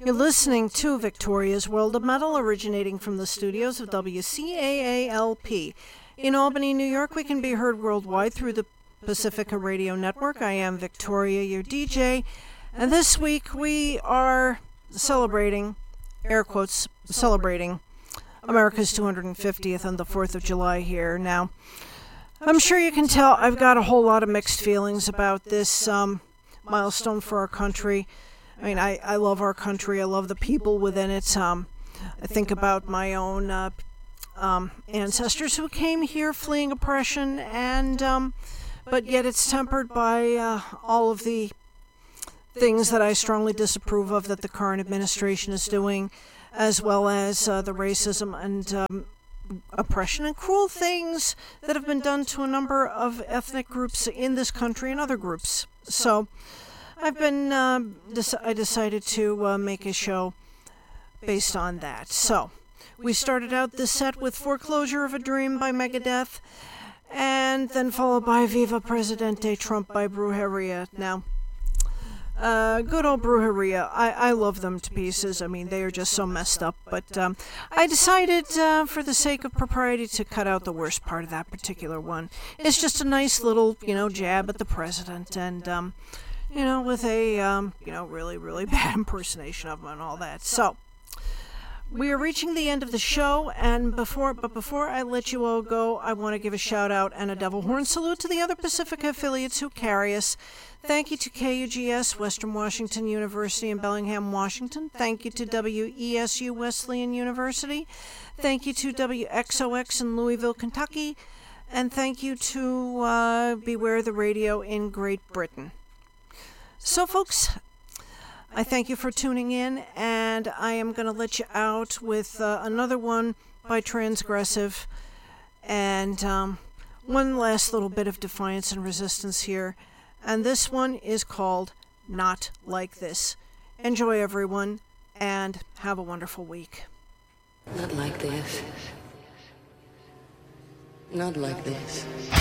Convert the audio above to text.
You're listening to Victoria's World of Metal, originating from the studios of WCAALP. In Albany, New York, we can be heard worldwide through the Pacifica Radio Network. I am Victoria, your DJ, and this week we are celebrating, air quotes, celebrating America's 250th on the 4th of July here. Now, I'm sure you can tell I've got a whole lot of mixed feelings about this milestone for our country. I mean, I love our country. I love the people within it. I think about my own ancestors who came here fleeing oppression, and but yet it's tempered by all of the things that I strongly disapprove of that the current administration is doing, as well as the racism and oppression and cruel things that have been done to a number of ethnic groups in this country and other groups. So I've been, I decided to make a show based on that. So, we started out this set with Foreclosure of a Dream by Megadeth, and then followed by Viva Presidente Trump by Brujeria. Now, good old Brujeria. I love them to pieces. I mean, they are just so messed up. But I decided, for the sake of propriety, to cut out the worst part of that particular one. It's just a nice little, jab at the president, and with a, really, really bad impersonation of him and all that. So, we are reaching the end of the show, and before I let you all go, I want to give a shout out and a devil horn salute to the other Pacifica affiliates who carry us. Thank you to KUGS, Western Washington University in Bellingham, Washington. Thank you to WESU Wesleyan University. Thank you to WXOX in Louisville, Kentucky. And thank you to Beware the Radio in Great Britain. So, folks, I thank you for tuning in, and I am going to let you out with another one by Transgressive, and one last little bit of defiance and resistance here, and this one is called Not Like This. Enjoy, everyone, and have a wonderful week. Not like this. Not like this.